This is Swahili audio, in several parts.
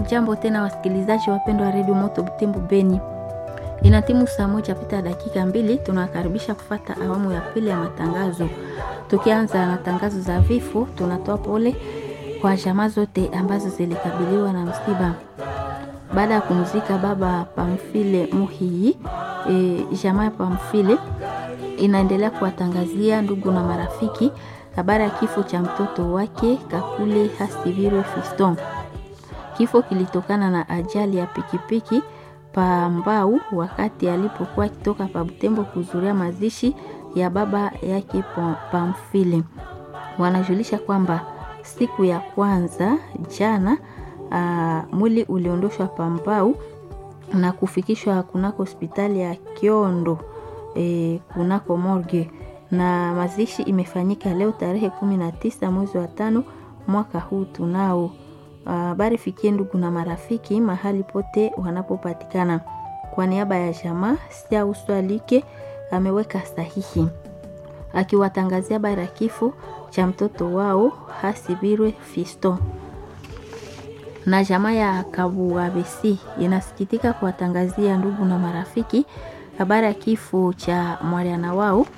Hamjambo tena wasikilizaji wapendwa wa Radio Moto Butembo Beni. Inatimu saa moja pita dakika 2, tunakaribisha kufata awamu ya pili ya matangazo. Tukianza na tangazo za vifo, tunatoa pole kwa jamaa zote ambazo zilikabiliwa na msiba. Baada ya kumzika baba Pamphile Muhii, jamaa ya Pamphile inaendelea kuwatangazia ndugu na marafiki habari ya kifo cha mtoto wake Kakule Hasibirwe Fiston. Kifo kilitokana na ajali ya pikipiki pa Mbau wakati alipokuwa akitoka pa Butembo kuzuria mazishi ya baba yake Pamphile. Wanajulisha kwamba siku ya kwanza jana mwili uliondoshwa pa Mbau na kufikishwa kunako hospitali ya Kiondo kunako morgue, na mazishi imefanyika leo tarehe 19 mwezi wa 5 mwaka huu tunao. Habari fikie ndugu na marafiki mahali pote wanapopatikana. Kwa niaba ya jamaa Sia Uswalike ameweka sahihi akiwatangazia habari ya kifo cha mtoto wao Hasibirwe Fiston. Na jamaa ya Kabuabesi inasikitika kuwatangazia ndugu na marafiki habari ya kifo cha mwana wao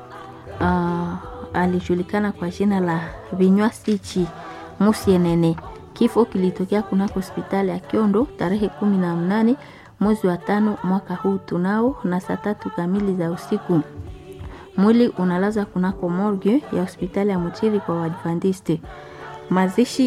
alijulikana kwa jina la Vinywasichi Musienene. Kifo kilitokea kunako hospitali ya Kiondo tarehe 18 mwezi wa 5 mwaka huu tunao na saa 3 kamili za usiku. Mwili unalazwa kunako morgue ya hospitali ya Mutiri kwa Waadventiste. Mazishi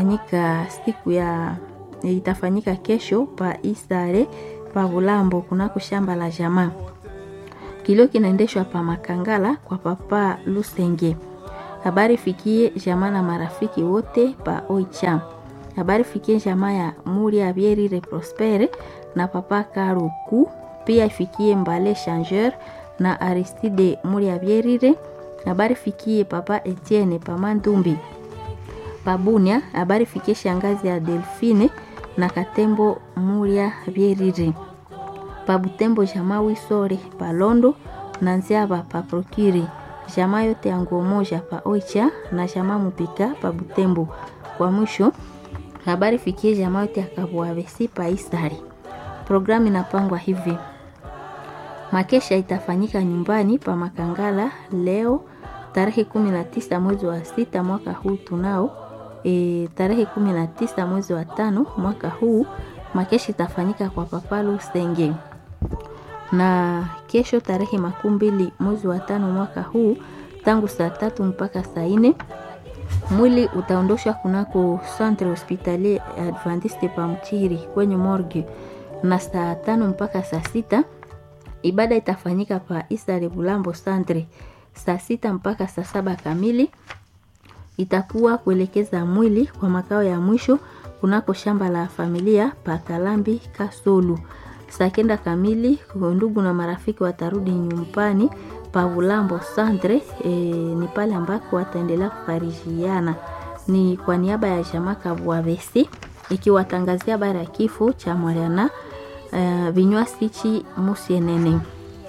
itafanyika kesho pa Isare pa Bulambo kunako shamba la jamaa. Kilio kinaendeshwa pa Makangala kwa papa Lusenge. Habari fikie jamaa na marafiki wote pa Oicha. Habari fikie jamaa ya Muri Abieri Prospere na papa Karuku. Pia ifikie Mbale Changeur na Aristide Muri Abieri. Habari fikie papa Etienne pa Mandumbi. Pabunia habari fikie shangazi ya Delphine na Katembo Muri Abieri. Pabutembo jamaa Wisore pa Londo na Nziaba pa Prokiri. Jamaa yote ya Ngomoja pa Oicha na jamaa Mupika pa Butembo. Kwa mwisho habari fikie jamaa yote ya Kabuabesi pa Isari. Programu inapangwa hivi: makesha itafanyika nyumbani pa Makangala leo tarehe 19 mwezi wa 6 mwaka huu tunao. Tarehe 19 mwezi wa 5 mwaka huu makesha itafanyika kwa papa Lusenge. Na kesho tarehe 20 mwezi wa 5 mwaka huu tangu saa 3 mpaka saa 4 mwili utaondoshwa kunako Centre Hospitalier Adventiste pa Mutiri kwenye morgue, na saa 5 mpaka saa 6 ibada itafanyika pa Isare Bulambo Centre. Saa 6 mpaka saa 7 kamili itakuwa kuelekeza mwili kwa makao ya mwisho kunako shamba la familia pa Kalambi Kasolu. Saa 9 kamili ndugu na marafiki watarudi nyumbani pa Bulambo Centre. Ni pale ambako wataendelea kufarijiana. Ni kwa niaba ya jamaa Kabuabesi ikiwatangazia habari ya kifo cha mwana Vinywasichi Musienene.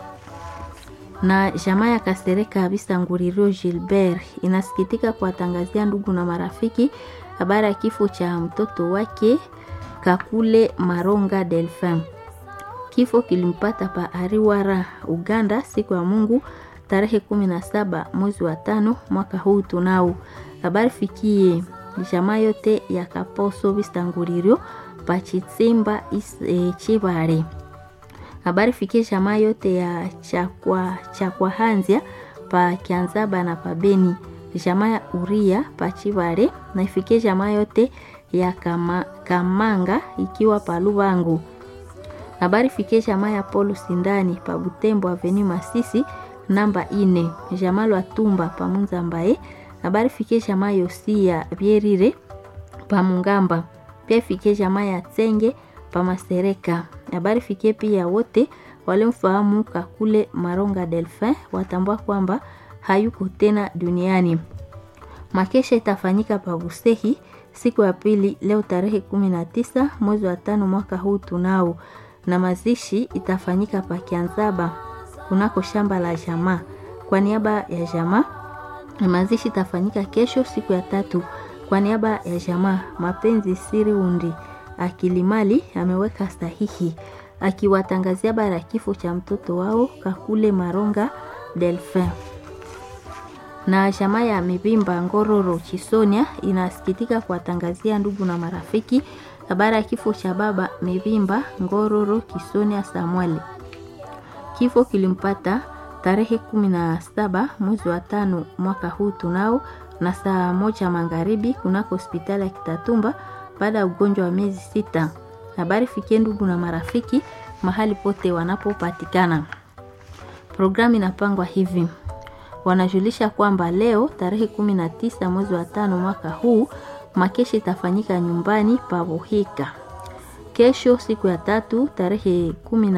Na jamaa ya Kasereka Bisanguririo Gilbert inasikitika kuwatangazia ndugu na marafiki habari ya kifo cha mtoto wake Kakule Maronga Delphin. Kifo kilimpata pa Ariwara, Uganda siku ya Mungu tarehe 17 mwezi wa 5 mwaka huu tunao. Habari fikie jamaa yote ya Kaposo Bisanguririo pa Chitsimba Chibare. Habari fikie jamaa yote ya Chakwa Hanzia pa Kianzaba na pa Beni. Jamaa ya Uria pa Chibare, na ifikie jamaa yote ya Kamanga ikiwa pa Lubangu. Habari fikie jamaa ya Polo Sindani pa Butembo Avenue Masisi namba 4. Jamaa lwa Tumba pa Munzambaye. Habari fikie jamaa Yosia Bierire pa Mungamba. Pia fikie jamaa ya Tsenge pa Masereka. Habari fikie pia wote walimfahamu Kakule Maronga Delphin watambua kwamba hayuko tena duniani. Makesha itafanyika pa Busehi siku ya pili leo tarehe 19 mwezi wa 5 mwaka huu tunao, na mazishi itafanyika pa Kianzaba kunako shamba la jamaa. Kwa niaba ya jamaa mazishi itafanyika kesho siku ya 3 kwa niaba ya jamaa Mapenzi Siri Undi Akilimali ameweka sahihi akiwatangazia habari ya kifo cha mtoto wao Kakule Maronga Delphin. Na jamaa ya Mibimba Ngororo Chisonia inasikitika kuwatangazia ndugu na marafiki habari ya kifo cha baba Mibimba Ngororo Chisonia Samuel. Kifo kilimpata tarehe 17 mwezi wa 5 mwaka huu tunao na saa 1 magharibi kunako hospitali ya Kitatumba baada ya ugonjwa wa miezi 6. Habari fikie ndugu na marafiki mahali pote wanapopatikana. Programu inapangwa hivi. Wanajulisha kwamba leo tarehe 19 mwezi wa 5 mwaka huu makeshi itafanyika nyumbani pa Buhika. Kesho siku ya tatu tarehe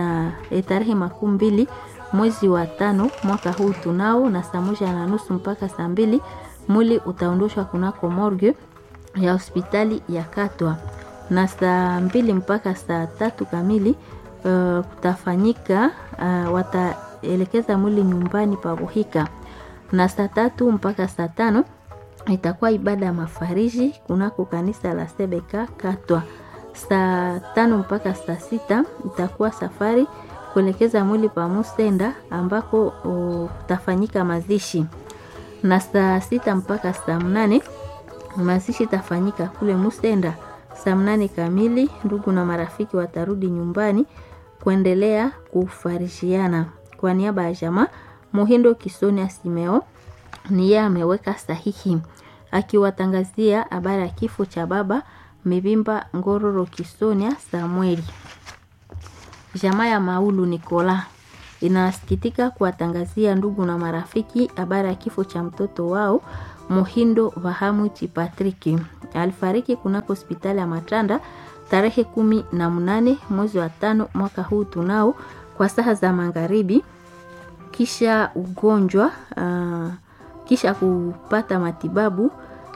20 mwezi wa 5 mwaka huu tunao na saa 1:30 mpaka saa 2 mwili utaondoshwa kunako morgue ya hospitali ya Katwa na saa 2 mpaka saa 3 kamili kutafanyika wataelekeza mwili nyumbani pa Buhika na saa 3 mpaka saa 5 itakuwa ibada ya mafariji kunako kanisa la Sebeka Katwa. Saa 5 mpaka saa 6 itakuwa safari kuelekeza mwili pa Musenda ambako utafanyika mazishi na saa 6 mpaka saa 8 mazishi itafanyika kule Musenda. Saa 8 kamili ndugu na marafiki watarudi nyumbani kuendelea kufarishiana. Kwa niaba ya jamaa Muhindo Kisonia Simeo ni yeye ameweka sahihi akiwatangazia habari ya kifo cha baba Mibimba Ngororo Kisonia Samueli. Jamaa ya Maulu Nikola inasikitika kuwatangazia ndugu na marafiki habari ya kifo cha mtoto wao Muhindo Vahamuti Patrick. Alifariki kunako hospitali ya Matanda tarehe 18 mwezi wa 5 mwaka huu tunao kwa saa za magharibi kisha ugonjwa kisha kupata matibabu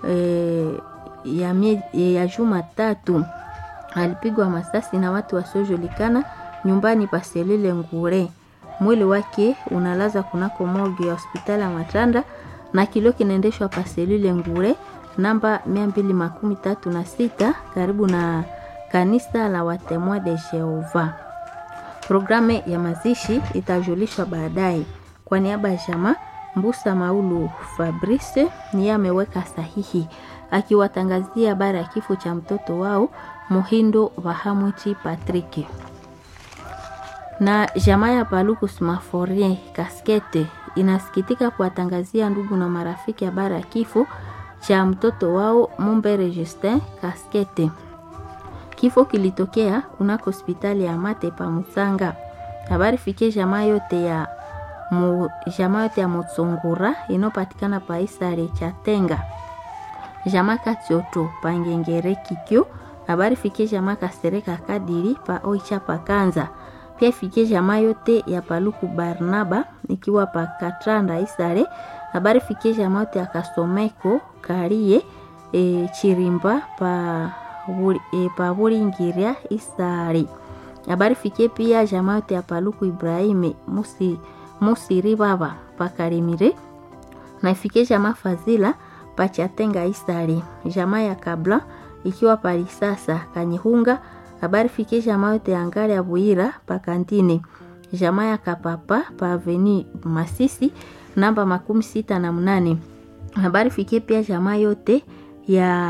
ya juma 3. Alipigwa masasi na watu wasiojulikana nyumbani pa Selile Ngure. Mwili wake unalaza kunako morgue ya hospitali ya Matanda na kilio kinaendeshwa pa Selile Ngure namba 236 karibu na kanisa la Watemoa de Jehova. Programu ya mazishi itajulishwa baadaye. Kwa niaba ya jamaa Mbusa Maulu Fabrice ni ameweka sahihi akiwatangazia habari ya kifo cha mtoto wao Muhindo Vahamuti Patrick. Na jamaa ya Paluku Smaforie Kaskete inasikitika kuwatangazia ndugu na marafiki habari ya kifo cha mtoto wao Mumbere Justin Kaskete. Kifo kilitokea kunako hospitali ya Mate pa Musanga. Habari fikie jamaa yote ya Motsongura inopatikana pa Isare Chatenga. Jamaa Katioto pa Ngengere Kikyo. Habari fikie jamaa Kasereka Kadiri pa Oicha pa Kanza. Pia fikie jamaa yote ya Paluku Barnaba ikiwa pa Katranda Isare. Habari fikie jamaa yote ya Kasomeko Karie Chirimba pa Buringiria Isare. Habari fikie pia jamaa yote ya Paluku Ibrahime Musiri Baba pa Karimire. Na ifikie jamaa Fazila pa Chatenga Isare. Jamaa ya Kabla ikiwa pa Risasa Kanyihunga. Habari fikie jamaa yote ya Ngare ya Buira pa Kantine. Jamaa ya Kapapa pa Avenue Masisi namba 68. Habari fikie pia jamaa yote ya